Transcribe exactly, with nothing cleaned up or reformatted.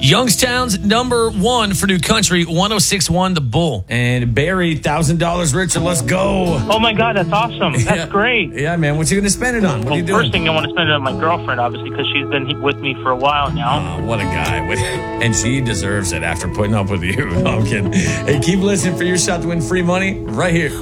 Youngstown's number one for New Country, one oh six point one The Bull. And Barry, one thousand dollars richer. Let's go. Oh, my God, that's awesome. That's yeah. great. Yeah, man. What you going to spend it on? What well, are you doing? First thing, I want to spend it on my girlfriend, obviously, because she's been with me for a while now. Oh, what a guy. And she deserves it after putting up with you. No, I'm kidding. Hey, keep listening for your shot to win free money right here.